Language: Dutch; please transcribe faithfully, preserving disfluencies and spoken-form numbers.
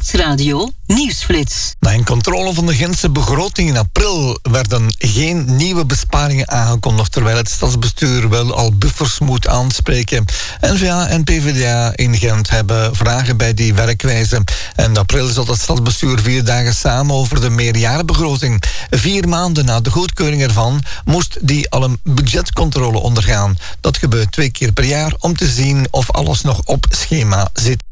Stadsradio Nieuwsflits. Na een controle van de Gentse begroting in april werden geen nieuwe besparingen aangekondigd, terwijl het stadsbestuur wel al buffers moet aanspreken. N V A en P V D A in Gent hebben vragen bij die werkwijze. En in april zat het stadsbestuur vier dagen samen over de meerjarenbegroting. Vier maanden na de goedkeuring ervan moest die al een budgetcontrole ondergaan. Dat gebeurt twee keer per jaar om te zien of alles nog op schema zit.